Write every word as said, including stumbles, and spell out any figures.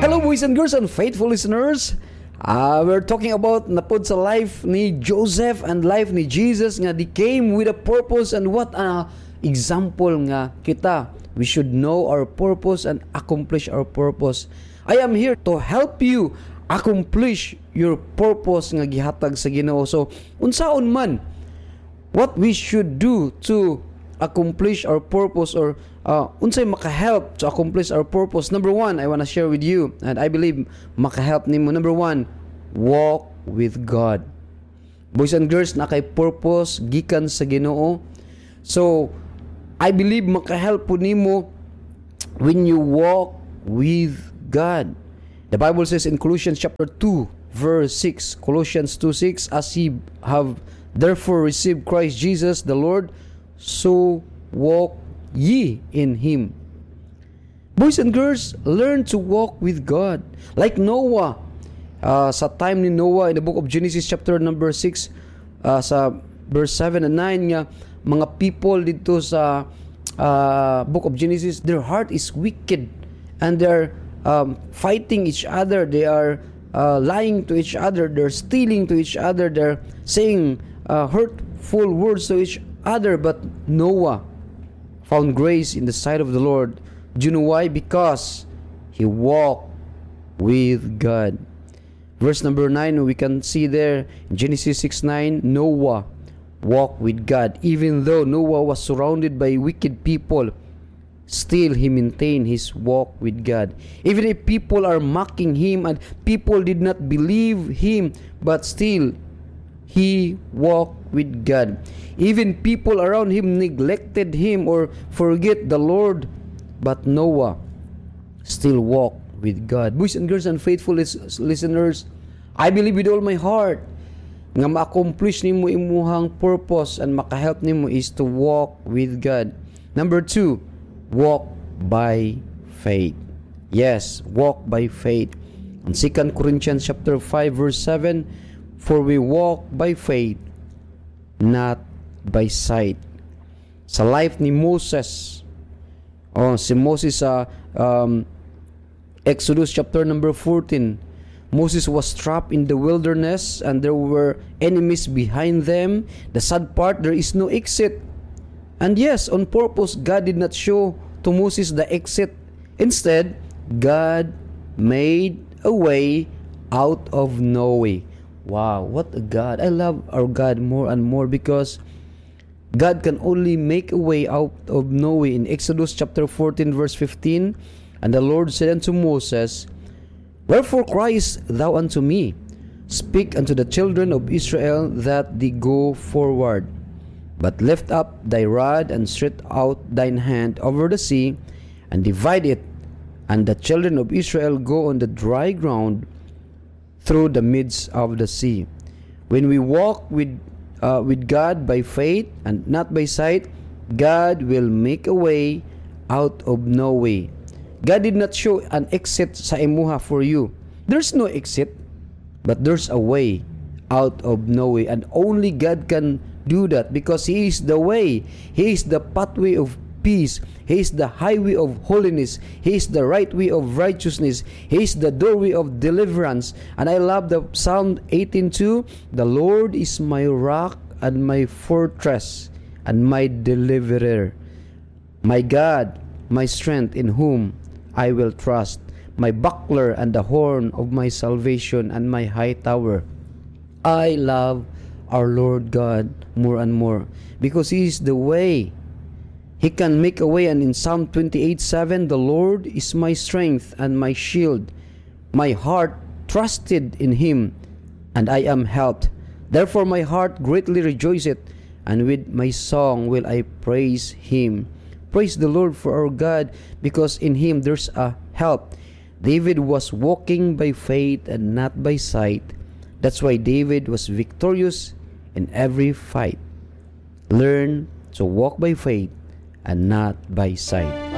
Hello boys and girls and faithful listeners. Uh, we're talking about napod sa life ni Joseph and life ni Jesus nga they came with a purpose, and what a example nga kita. We should know our purpose and accomplish our purpose. I am here to help you accomplish your purpose nga gihatag sa Ginoo. So, unsaon man what we should do to accomplish our purpose, or uh, unsay makahelp to accomplish our purpose. Number one, I want to share with you, and I believe makahelp nimo. Number one, walk with God. Boys and girls, na kay purpose gikan sa Ginoo. So I believe makahelp po nimo when you walk with God. The Bible says in Colossians chapter two verse six, Colossians two six, as ye have therefore received Christ Jesus the Lord, so walk ye in Him. Boys and girls, learn to walk with God. Like Noah, uh, sa time ni Noah in the book of Genesis chapter number six, uh, sa verse seven and nine nga, mga people dito sa uh, book of Genesis, their heart is wicked and they're um, fighting each other. They are uh, lying to each other. They're stealing to each other. They're saying uh, hurtful words to each other. But Noah found grace in the sight of the Lord. Do you know why? Because he walked with God. Verse number nine, we can see there in Genesis six nine, Noah walked with God. Even though Noah was surrounded by wicked people, still he maintained his walk with God. Even if people are mocking him and people did not believe him, but still he walked with God. Even people around him neglected him or forget the Lord, but Noah still walked with God. Boys and girls and faithful lis- listeners, I believe with all my heart nga ma-accomplish nimo imuhang purpose and makahelp nimo is to walk with God. Number two, walk by faith. Yes, walk by faith. In Second Corinthians chapter five verse seven, for we walk by faith, not by sight. Sa life ni Moses, oh, si Moses sa um, Exodus chapter number fourteen, Moses was trapped in the wilderness and there were enemies behind them. The sad part, there is no exit. And yes, on purpose, God did not show to Moses the exit. Instead, God made a way out of no way. Wow, what a God. I love our God more and more because God can only make a way out of no way. In Exodus chapter fourteen verse fifteen, and the Lord said unto Moses, wherefore criest thou unto me? Speak unto the children of Israel that they go forward. But lift up thy rod and stretch out thine hand over the sea, and divide it, and the children of Israel go on the dry ground through the midst of the sea. When we walk with uh, with God by faith and not by sight, God will make a way out of no way. God did not show an exit sa imuha for you. There's no exit, but there's a way out of no way, and only God can do that because He is the way. He is the pathway of peace. He is the highway of holiness. He is the right way of righteousness. He is the doorway of deliverance. And I love the Psalm eighteen two. The Lord is my rock and my fortress and my deliverer, my God, my strength, in whom I will trust, my buckler and the horn of my salvation and my high tower. I love our Lord God more and more because He is the way. He can make a way. And in Psalm twenty-eight seven, the Lord is my strength and my shield. My heart trusted in Him, and I am helped. Therefore my heart greatly rejoiceth, and with my song will I praise Him. Praise the Lord for our God, because in Him there's a help. David was walking by faith and not by sight. That's why David was victorious in every fight. Learn to walk by faith and not by sight.